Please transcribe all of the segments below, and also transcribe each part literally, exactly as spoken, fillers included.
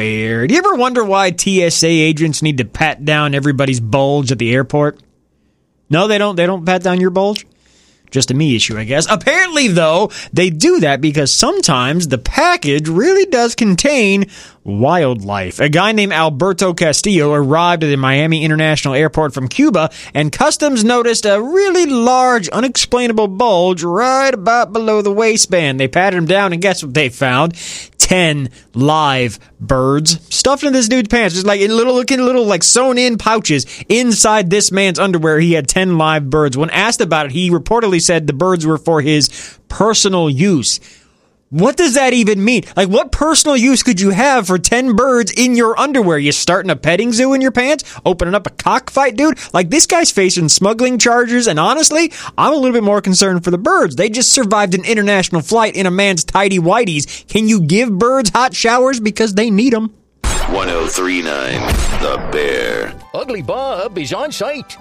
Bear. Do you ever wonder why T S A agents need to pat down everybody's bulge at the airport? No, they don't. They don't pat down your bulge? Just a me issue, I guess. Apparently, though, they do that because sometimes the package really does contain wildlife. A guy named Alberto Castillo arrived at the Miami International Airport from Cuba, and customs noticed a really large, unexplainable bulge right about below the waistband. They patted him down, and guess what they found? Ten live birds stuffed in this dude's pants, just like in little looking little like sewn in pouches inside this man's underwear. He had ten live birds. When asked about it, he reportedly said the birds were for his personal use. What does that even mean? Like, what personal use could you have for ten birds in your underwear? You starting a petting zoo in your pants? Opening up a cockfight, dude? Like, this guy's facing smuggling charges, and honestly, I'm a little bit more concerned for the birds. They just survived an international flight in a man's tighty-whities. Can you give birds hot showers because they need them? one oh three point nine The Bear. Ugly Bob is on site.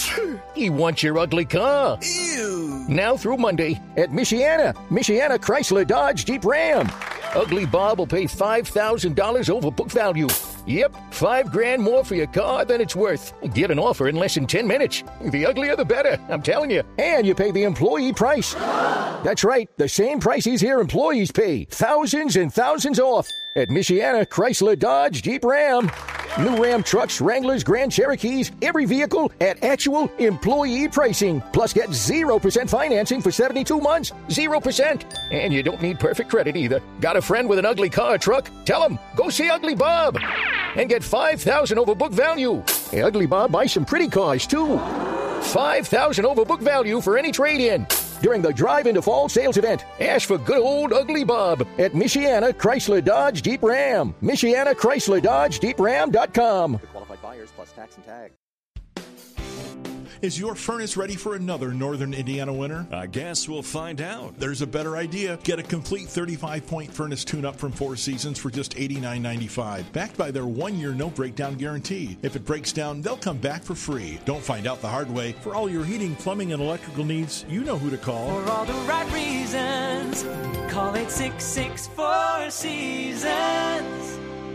He wants your ugly car. Ew. Now through Monday at Michiana. Michiana Chrysler Dodge Jeep Ram. Ugly Bob will pay five thousand dollars over book value. Yep, five grand more for your car than it's worth. Get an offer in less than ten minutes. The uglier the better, I'm telling you. And you pay the employee price. That's right, the same prices here employees pay. Thousands and thousands off at Michiana Chrysler Dodge Jeep Ram. New Ram trucks, Wranglers, Grand Cherokees, every vehicle at actual employee pricing. Plus get zero percent financing for seventy-two months. zero percent. And you don't need perfect credit either. Got a friend with an ugly car or truck? Tell him, go see Ugly Bob. And get five thousand dollars over book value. Hey, Ugly Bob buys some pretty cars, too. five thousand dollars over book value for any trade-in. During the Drive into Fall sales event, ask for good old Ugly Bob at Michiana Chrysler Dodge Jeep Ram. Michiana Chrysler Dodge Jeep Ram dot com. Qualified buyers plus tax and tag. Is your furnace ready for another Northern Indiana winter? I guess we'll find out. There's a better idea. Get a complete thirty-five point furnace tune-up from Four Seasons for just eighty-nine ninety-five, backed by their one-year no-breakdown guarantee. If it breaks down, they'll come back for free. Don't find out the hard way. For all your heating, plumbing, and electrical needs, you know who to call. For all the right reasons, call eight six six, four seasons.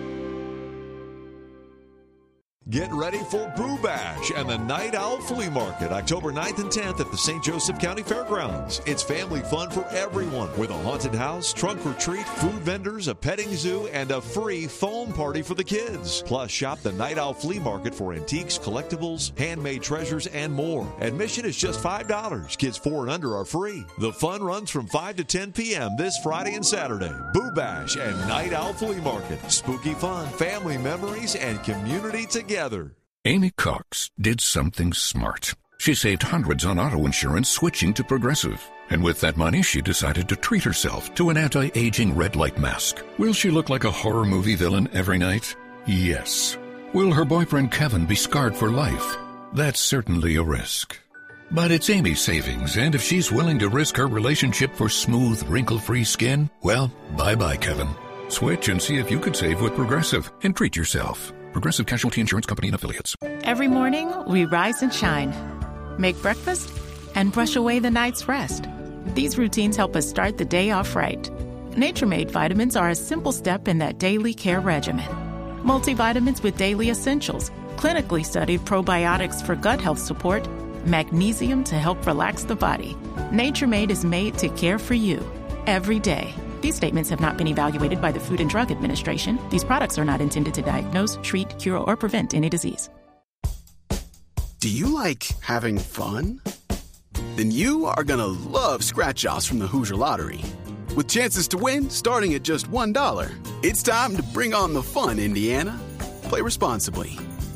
Get ready for Boo Bash and the Night Owl Flea Market, October ninth and tenth at the Saint Joseph County Fairgrounds. It's family fun for everyone with a haunted house, trunk or treat, food vendors, a petting zoo, and a free foam party for the kids. Plus, shop the Night Owl Flea Market for antiques, collectibles, handmade treasures, and more. Admission is just five dollars. Kids four and under are free. The fun runs from five to ten p.m. this Friday and Saturday. Boo Bash and Night Owl Flea Market. Spooky fun, family memories, and community together. Amy Cox did something smart. She saved hundreds on auto insurance switching to Progressive. And with that money, she decided to treat herself to an anti-aging red light mask. Will she look like a horror movie villain every night? Yes. Will her boyfriend Kevin be scarred for life? That's certainly a risk. But it's Amy's savings, and if she's willing to risk her relationship for smooth, wrinkle-free skin, well, bye-bye, Kevin. Switch and see if you could save with Progressive and treat yourself. Progressive Casualty Insurance Company and Affiliates. Every morning, we rise and shine, make breakfast, and brush away the night's rest. These routines help us start the day off right. Nature-Made vitamins are a simple step in that daily care regimen. Multivitamins with daily essentials, clinically studied probiotics for gut health support, magnesium to help relax the body. Nature-Made is made to care for you every day. These statements have not been evaluated by the Food and Drug Administration. These products are not intended to diagnose, treat, cure, or prevent any disease. Do you like having fun? Then you are going to love Scratch-Offs from the Hoosier Lottery. With chances to win starting at just one dollar. It's time to bring on the fun, Indiana. Play responsibly.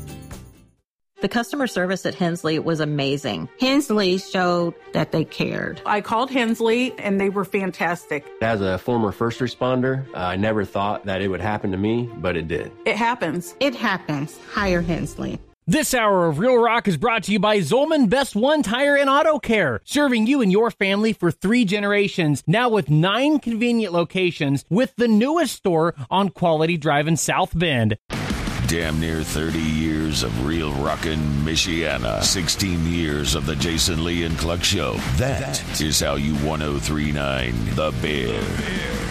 The customer service at Hensley was amazing. Hensley showed that they cared. I called Hensley, and they were fantastic. As a former first responder, uh, I never thought that it would happen to me, but it did. It happens. It happens. Hire Hensley. This hour of Real Rock is brought to you by Zolman Best One Tire and Auto Care, serving you and your family for three generations, now with nine convenient locations, with the newest store on Quality Drive in South Bend. Damn near thirty years of real rockin' Michiana. sixteen years of the Jason Lee and Cluck Show. That is how you one oh three point nine The Bear.